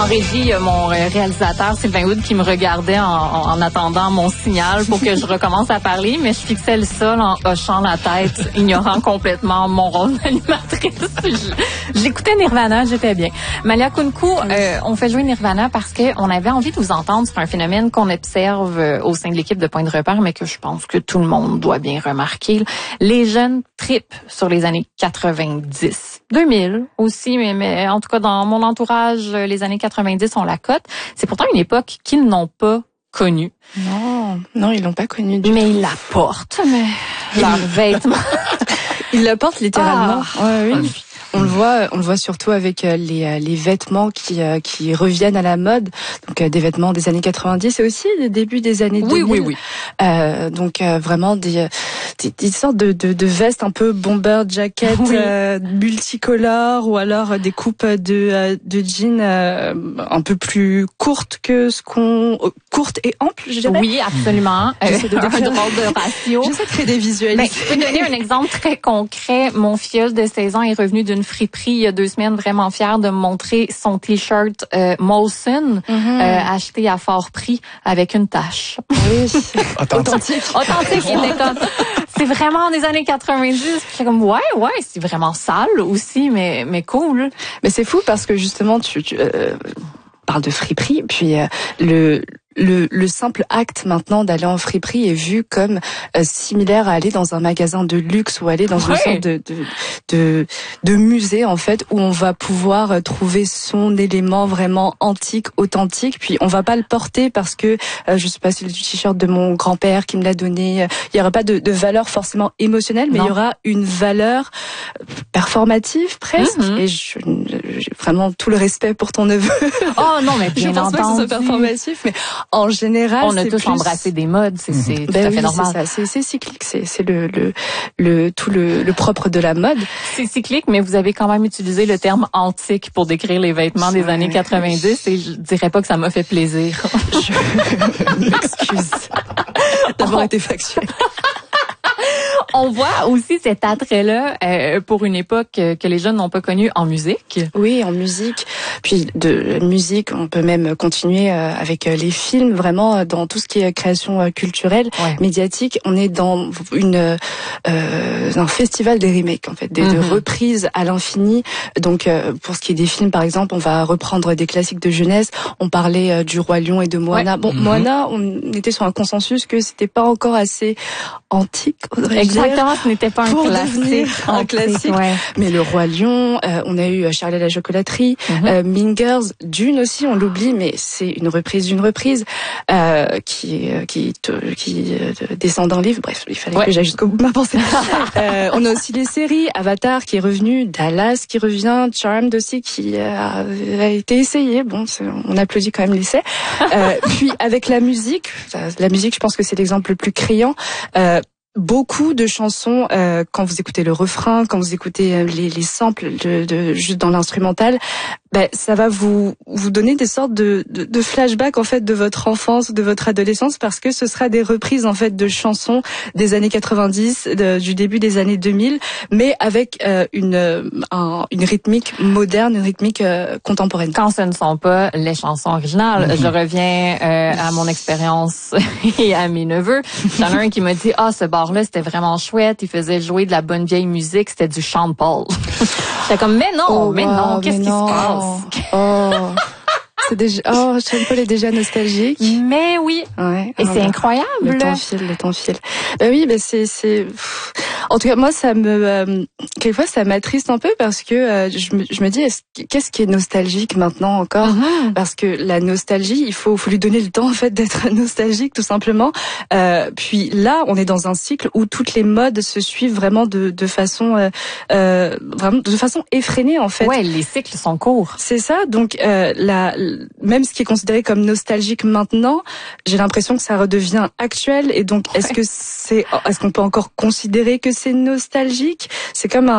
régie, il y a mon réalisateur Sylvain Wood qui me regardait en attendant mon signal pour que je recommence à parler, mais je fixais le sol en hochant la tête, ignorant complètement mon rôle d'animatrice. J'écoutais Nirvana, j'étais bien. Malia Kunku, on fait jouer Nirvana parce qu'on avait envie de vous entendre. C'est un phénomène qu'on observe au sein de l'équipe de Point de repère, mais que je pense que tout le monde doit bien remarquer. Les jeunes tripent sur les années 90. 2000 aussi, mais en tout cas, dans mon entourage, les années 90, on la cote. C'est pourtant une époque qu'ils n'ont pas connue. Non, ils l'ont pas connue du tout. Mais ils la portent, leurs vêtements. Ils la portent littéralement. Oui. On le voit surtout avec les vêtements qui reviennent à la mode, donc des vêtements des années 90 et aussi des débuts des années 2000. Oui. Donc vraiment des sortes de vestes un peu bomber jacket multicolores, ou alors des coupes de jeans un peu plus courtes que courtes et amples, je dirais. Oui, absolument. J'essaie de un drôle de ratio. J'essaie de créer des visuels. Je peux donner un exemple très concret. Mon filleul de 16 ans est revenu d'une friperie il y a 2 semaines, vraiment fier de me montrer son t-shirt Molson acheté à fort prix avec une tache. Oui. Authentique, il était comme, c'est vraiment des années 90. J'étais comme, ouais, c'est vraiment sale aussi, mais cool. Mais c'est fou parce que justement, tu parles de friperie, puis le simple acte maintenant d'aller en friperie est vu comme similaire à aller dans un magasin de luxe ou aller dans une sorte de musée en fait, où on va pouvoir trouver son élément vraiment antique, authentique. Puis on va pas le porter parce que je sais pas, c'est le t-shirt de mon grand-père qui me l'a donné. Il y aura pas de valeur forcément émotionnelle, mais il y aura une valeur performative presque. Et j'ai vraiment tout le respect pour ton neveu. Oh non, mais bien je pense pas que ce soit performatif, mais en général, on a tous embrassé des modes, c'est tout à fait normal. C'est cyclique, c'est le propre de la mode. C'est cyclique, mais vous avez quand même utilisé le terme antique pour décrire les vêtements des années 90 et je dirais pas que ça m'a fait plaisir. Je m'excuse d'avoir été factuelle. On voit aussi cet attrait-là pour une époque que les jeunes n'ont pas connue en musique. Oui, en musique. Puis de musique, on peut même continuer avec les films, vraiment dans tout ce qui est création culturelle, médiatique. On est dans un festival des remakes, en fait, de reprises à l'infini. Donc, pour ce qui est des films, par exemple, on va reprendre des classiques de jeunesse. On parlait du Roi Lion et de Moana. Bon, Moana, on était sur un consensus que c'était pas encore assez antique, exactement, ce n'était pas un classique. Mais le Roi Lion, on a eu Charlie et la chocolaterie, Mean Girls, Dune aussi, on l'oublie, mais c'est une reprise d'une reprise qui descend d'un livre. Bref, il fallait que j'aille jusqu'au bout de ma pensée. On a aussi les séries, Avatar qui est revenu, Dallas qui revient, Charmed aussi qui a été essayé. Bon, on applaudit quand même l'essai. Puis avec la musique, je pense que c'est l'exemple le plus criant. Beaucoup de chansons, quand vous écoutez le refrain, quand vous écoutez les samples juste dans l'instrumental, ça va vous donner des sortes de flashbacks en fait de votre enfance, de votre adolescence, parce que ce sera des reprises en fait de chansons des années 90, du début des années 2000, mais avec une rythmique moderne, une rythmique contemporaine. Quand ce ne sont pas les chansons originales, je reviens à mon expérience et à mes neveux. J'en ai un qui m'a dit ce bar-là c'était vraiment chouette, il faisait jouer de la bonne vieille musique, c'était du Sean Paul. J'étais comme mais non, qu'est-ce qui se passe? C'est déjà, Sean Paul est déjà nostalgique. Mais oui. Et c'est incroyable. Le temps file. Oui, c'est, en tout cas, moi, quelquefois, ça m'attriste un peu parce que je me dis, qu'est-ce qui est nostalgique maintenant encore? Parce que la nostalgie, il faut lui donner le temps, en fait, d'être nostalgique, tout simplement. Puis là, on est dans un cycle où toutes les modes se suivent vraiment de façon effrénée, en fait. Ouais, les cycles sont courts. C'est ça. Donc, même ce qui est considéré comme nostalgique maintenant, j'ai l'impression que ça redevient actuel. Et donc, est-ce qu'on peut encore considérer que c'est nostalgique? C'est comme